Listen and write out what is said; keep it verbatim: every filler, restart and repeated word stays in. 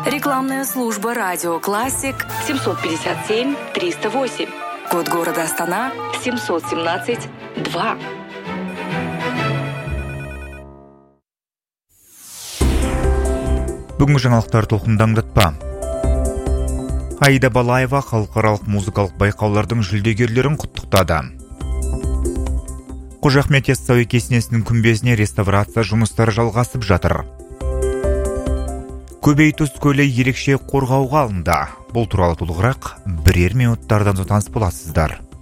Рекламная служба «Радио Классик» семьсот пятьдесят семь триста восемь. Код города Астана семьсот семнадцать два. Бүгінгі жаңалықтар толқындаңдатпа. Аида Балаева халықаралық музыкалық байқаулардың жүлдегерлерін құттықтады. Қожа Ахмет Яссауи кесенесінің күмбезіне реставрация жұмыстары жалғасып жатыр. Көбейтұз көлі ерекше қорғауға алынды. Бұл туралы толығырақ бірер минуттардан соң таныс боласыздар.